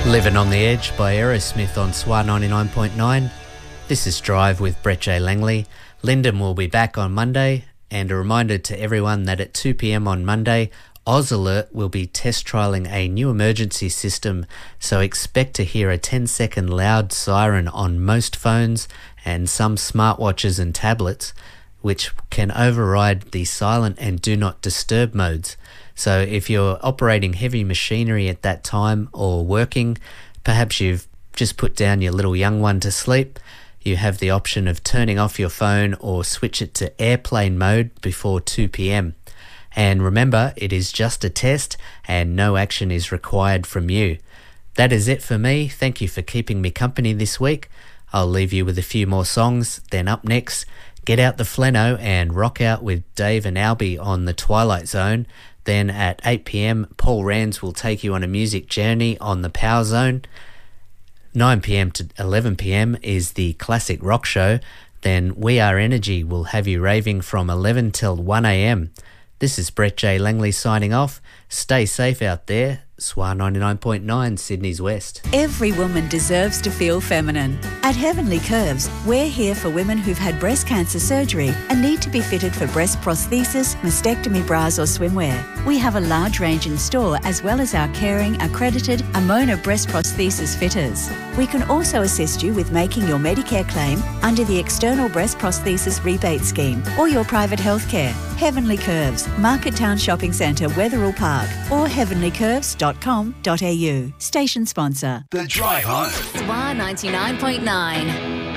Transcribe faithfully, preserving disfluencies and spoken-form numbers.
Living on the Edge by Aerosmith on S W A ninety-nine point nine. This is Drive with Brett J. Langley. Lyndon will be back on Monday, and a reminder to everyone that at two p.m. on Monday, Oz Alert will be test trialling a new emergency system, so expect to hear a ten-second loud siren on most phones and some smartwatches and tablets, which can override the silent and do not disturb modes. So if you're operating heavy machinery at that time or working, perhaps you've just put down your little young one to sleep, you have the option of turning off your phone or switch it to airplane mode before two p.m. And remember, it is just a test and no action is required from you. That is it for me. Thank you for keeping me company this week. I'll leave you with a few more songs. Then up next, get out the Fleno and rock out with Dave and Albie on The Twilight Zone. Then at eight p.m, Paul Rands will take you on a music journey on The Power Zone. nine p.m. to eleven p.m. is the Classic Rock Show. Then We Are Energy will have you raving from eleven till one a.m. This is Brett J. Langley signing off. Stay safe out there. S W A ninety-nine point nine, Sydney's West. Every woman deserves to feel feminine. At Heavenly Curves, we're here for women who've had breast cancer surgery and need to be fitted for breast prosthesis, mastectomy bras or swimwear. We have a large range in store, as well as our caring, accredited Amona breast prosthesis fitters. We can also assist you with making your Medicare claim under the External Breast Prosthesis Rebate Scheme or your private health care. Heavenly Curves, Market Town Shopping Centre, Wetherill Park, or heavenly curves dot com dot a u. Station sponsor. The Drive Home. S W A ninety-nine point nine.